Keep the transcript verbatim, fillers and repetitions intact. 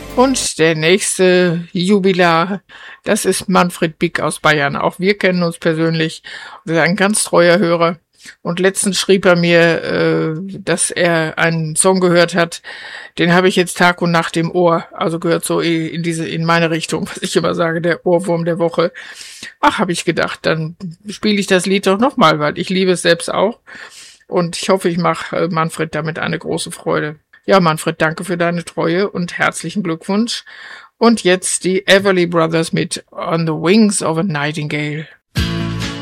Und der nächste Jubilar, das ist Manfred Bick aus Bayern. Auch wir kennen uns persönlich. Er ist ein ganz treuer Hörer. Und letztens schrieb er mir, äh, dass er einen Song gehört hat, den habe ich jetzt Tag und Nacht im Ohr. Also gehört so in diese, in meine Richtung, was ich immer sage, der Ohrwurm der Woche. Ach, habe ich gedacht, dann spiele ich das Lied doch nochmal, weil ich liebe es selbst auch. Und ich hoffe, ich mache Manfred damit eine große Freude. Ja, Manfred, danke für deine Treue und herzlichen Glückwunsch. Und jetzt die Everly Brothers mit On the Wings of a Nightingale.